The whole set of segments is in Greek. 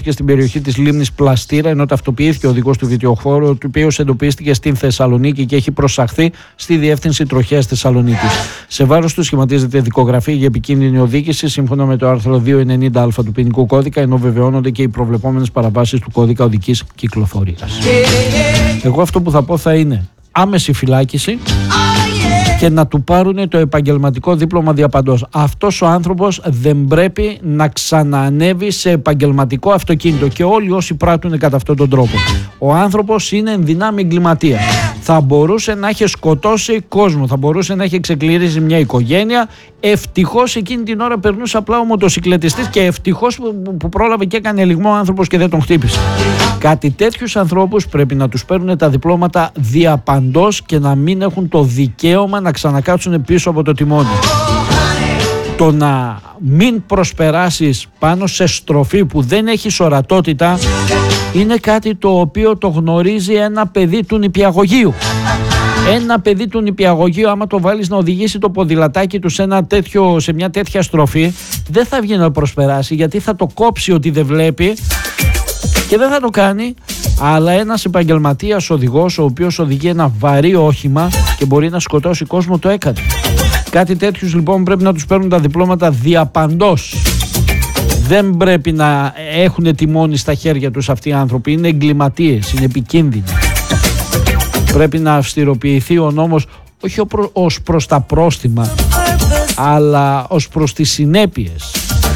σκοτώθηκε στην περιοχή της λίμνης Πλαστήρα, ενώ ταυτοποιήθηκε ο οδηγός του βιτιοφόρου, ο οποίος εντοπίστηκε στην Θεσσαλονίκη και έχει προσαχθεί στη Διεύθυνση Τροχέας Θεσσαλονίκης. Σε βάρος του σχηματίζεται δικογραφή για επικίνδυνη οδήγηση σύμφωνα με το άρθρο 290α του ποινικού κώδικα, ενώ βεβαιώνονται και οι προβλεπόμενες παραβάσεις του κώδικα οδικής κυκλοφορίας. Εγώ αυτό που θα πω θα είναι άμεση φυλάκιση και να του πάρουν το επαγγελματικό δίπλωμα διαπαντός. Αυτός ο άνθρωπος δεν πρέπει να ξαναανέβει σε επαγγελματικό αυτοκίνητο και όλοι όσοι πράττουν κατά αυτόν τον τρόπο. Ο άνθρωπος είναι εν δυνάμει εγκληματία. Θα μπορούσε να έχει σκοτώσει κόσμο, θα μπορούσε να έχει ξεκληρίσει μια οικογένεια. Ευτυχώς εκείνη την ώρα περνούσε απλά ο μοτοσυκλετιστής και ευτυχώς που πρόλαβε και έκανε ελιγμό ο άνθρωπος και δεν τον χτύπησε. Κάτι τέτοιους ανθρώπους πρέπει να τους παίρνουν τα διπλώματα διαπαντός και να μην έχουν το δικαίωμα να ξανακάτσουν πίσω από το τιμόνι. Το να μην προσπεράσεις πάνω σε στροφή που δεν έχει ορατότητα είναι κάτι το οποίο το γνωρίζει ένα παιδί του νηπιαγωγείου. Ένα παιδί του νηπιαγωγείου, άμα το βάλεις να οδηγήσει το ποδηλατάκι του σε μια τέτοια στροφή, δεν θα βγει να προσπεράσει, γιατί θα το κόψει ότι δεν βλέπει και δεν θα το κάνει. Αλλά ένας επαγγελματίας οδηγός, ο οποίος οδηγεί ένα βαρύ όχημα και μπορεί να σκοτώσει κόσμο, το έκανε. Κάτι τέτοιους λοιπόν πρέπει να τους παίρνουν τα διπλώματα διαπαντός. Δεν πρέπει να έχουν τιμόνι στα χέρια τους αυτοί οι άνθρωποι. Είναι εγκληματίες, είναι επικίνδυνοι. Πρέπει να αυστηροποιηθεί ο νόμος, όχι ως προς τα πρόστιμα, αλλά ως προς τις συνέπειες.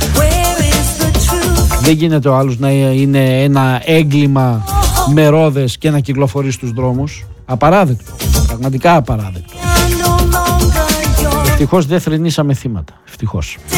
Δεν γίνεται ο άλλος να είναι ένα έγκλημα με ρόδες και να κυκλοφορεί στους δρόμους. Απαράδεκτο, πραγματικά απαράδεκτο. Ευτυχώς δεν θρηνήσαμε θύματα, ευτυχώς.